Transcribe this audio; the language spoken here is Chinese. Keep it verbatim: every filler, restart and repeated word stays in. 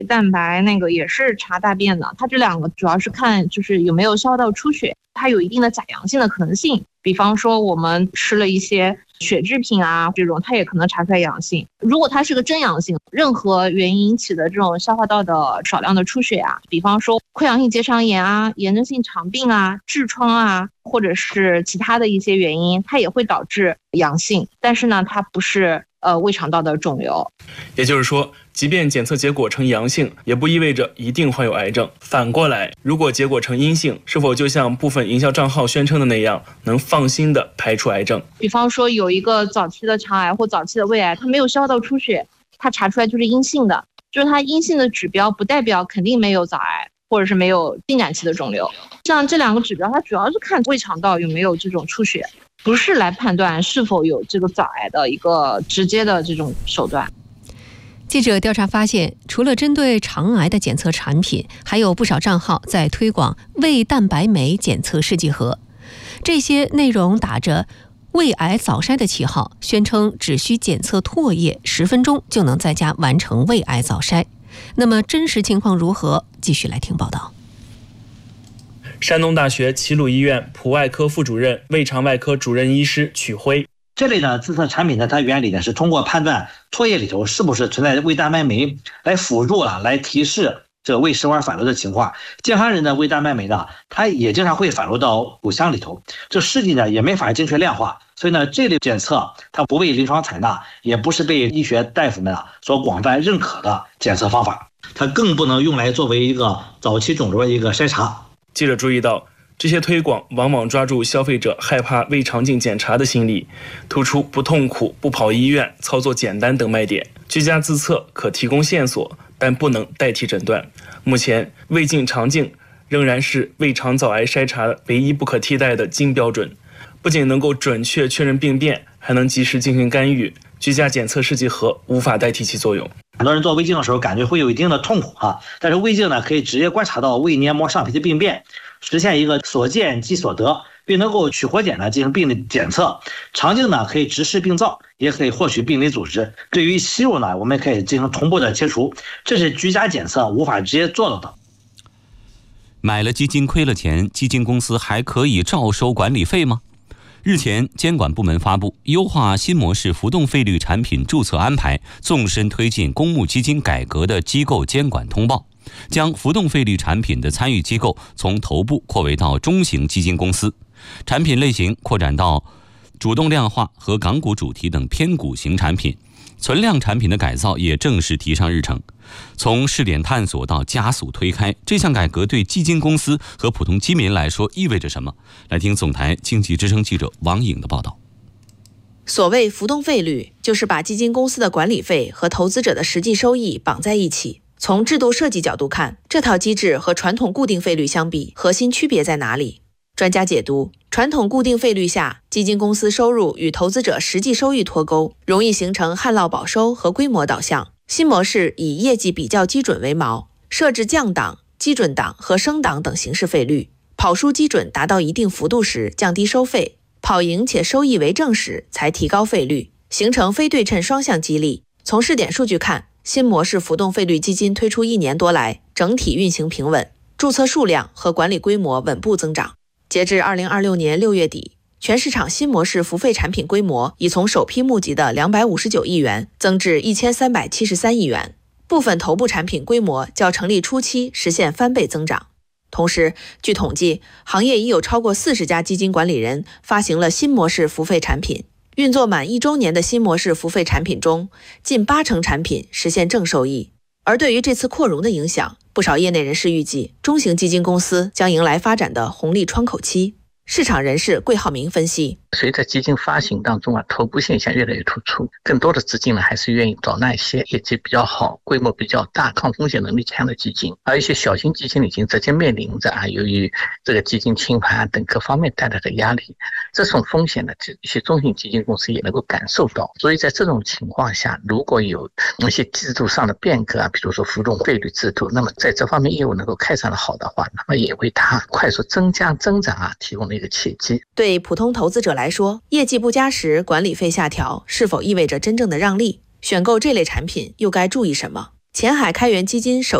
蛋白那个也是查大便的，它这两个主要是看就是有没有消化道出血，它有一定的假阳性的可能性。比方说我们吃了一些血制品啊，这种它也可能查出来阳性。如果它是个真阳性，任何原因引起的这种消化道的少量的出血啊，比方说溃疡性结肠炎啊、炎症性肠病啊、痔疮啊，或者是其他的一些原因，它也会导致阳性，但是呢，它不是呃胃肠道的肿瘤。 也就是说，即便检测结果呈阳性，也不意味着一定患有癌症。反过来，如果结果呈阴性，是否就像部分营销账号宣称的那样，能放心的排除癌症？ 比方说有一个早期的肠癌或早期的胃癌，它没有消化道出血，它查出来就是阴性的，就是它阴性的指标不代表肯定没有早癌或者是没有进展期的肿瘤。像这两个指标，它主要是看胃肠道有没有这种出血，不是来判断是否有这个早癌的一个直接的这种手段。 记者调查发现，除了针对肠癌的检测产品，还有不少账号在推广胃蛋白酶检测试剂盒。这些内容打着胃癌早筛的旗号，宣称只需检测唾液十分钟就能在家完成胃癌早筛。那么真实情况如何？继续来听报道。 山东大学齐鲁医院普外科副主任、胃肠外科主任医师曲辉。 这类呢自测产品呢，它原理呢是通过判断唾液里头是不是存在胃蛋白酶，来辅助了来提示这个胃食管反流的情况。健康人的胃蛋白酶呢，它也经常会反流到骨腔里头，这试剂呢也没法精确量化，所以呢这类检测它不被临床采纳，也不是被医学大夫们啊所广泛认可的检测方法，它更不能用来作为一个早期肿瘤的一个筛查。 记者注意到，这些推广往往抓住消费者害怕胃肠镜检查的心理，突出不痛苦、不跑医院、操作简单等卖点。居家自测可提供线索，但不能代替诊断。目前，胃镜、肠镜仍然是胃肠早癌筛查唯一不可替代的金标准，不仅能够准确确认病变，还能及时进行干预。居家检测试剂盒无法代替其作用。 很多人做胃镜的时候感觉会有一定的痛苦啊，但是胃镜呢可以直接观察到胃黏膜上皮的病变，实现一个所见即所得，并能够取活检呢进行病理检测。肠镜呢可以直视病灶，也可以获取病理组织。对于息肉呢，我们可以进行同步的切除，这是居家检测无法直接做到的。 买了基金亏了钱，基金公司还可以照收管理费吗？日前，监管部门发布优化新模式浮动费率产品注册安排，纵深推进公募基金改革的机构监管通报，将浮动费率产品的参与机构从头部扩围到中型基金公司，产品类型扩展到主动量化和港股主题等偏股型产品，存量产品的改造也正式提上日程。从试点探索到加速推开，这项改革对基金公司和普通基民来说意味着什么？来听总台经济之声记者王颖的报道。 所谓浮动费率，就是把基金公司的管理费和投资者的实际收益绑在一起。从制度设计角度看，这套机制和传统固定费率相比，核心区别在哪里？专家解读，传统固定费率下，基金公司收入与投资者实际收益脱钩，容易形成旱涝保收和规模导向。新模式以业绩比较基准为锚，设置降档、基准档和升档等形式费率，跑输基准达到一定幅度时降低收费，跑赢且收益为正时才提高费率，形成非对称双向激励。从试点数据看，新模式浮动费率基金推出一年多来，整体运行平稳，注册数量和管理规模稳步增长。截至二零二六年六月底，全市场新模式付费产品规模已从首批募集的两百五十九亿元增至一千三百七十三亿元，部分头部产品规模较成立初期实现翻倍增长。同时，据统计，行业已有超过四十家基金管理人发行了新模式付费产品，运作满一周年的新模式付费产品中，近八成产品实现正收益。而对于这次扩容的影响，不少业内人士预计，中型基金公司将迎来发展的红利窗口期。市场人士桂浩明分析， 随着基金发行当中啊，头部现象越来越突出，更多的资金呢还是愿意找那些业绩比较好、规模比较大、抗风险能力强的基金，而一些小型基金已经直接面临着啊，由于这个基金清盘等各方面带来的压力，这种风险呢，一些中型基金公司也能够感受到。所以在这种情况下，如果有一些制度上的变革啊，比如说浮动费率制度，那么在这方面业务能够开展的好的话，那么也为它快速增加增长啊提供了一个契机。 对普通投资者来说，业绩不佳时管理费下调是否意味着真正的让利？选购这类产品又该注意什么？ 前海开源基金首